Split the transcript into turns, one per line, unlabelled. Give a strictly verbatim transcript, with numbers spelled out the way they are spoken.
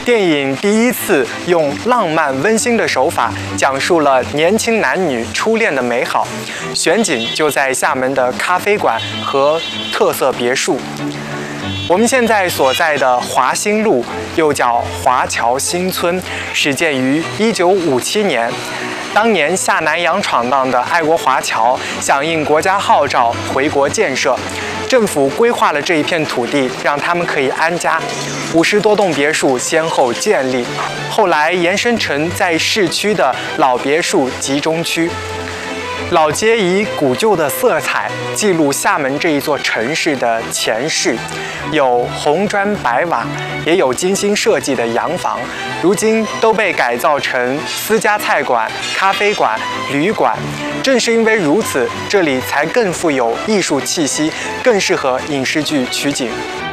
电影第一次用浪漫温馨的手法讲述了年轻男女初恋的美好，选景就在厦门的咖啡馆和特色别墅。我们现在所在的华新路，又叫华侨新村，始建于一九五七年。当年下南洋闯荡的爱国华侨响应国家号召回国建设，政府规划了这一片土地，让他们可以安家。五十多栋别墅先后建立，后来延伸成在市区的老别墅集中区。老街以古旧的色彩记录厦门这一座城市的前世，有红砖白瓦，也有精心设计的洋房，如今都被改造成私家菜馆、咖啡馆、旅馆。正是因为如此，这里才更富有艺术气息，更适合影视剧取景。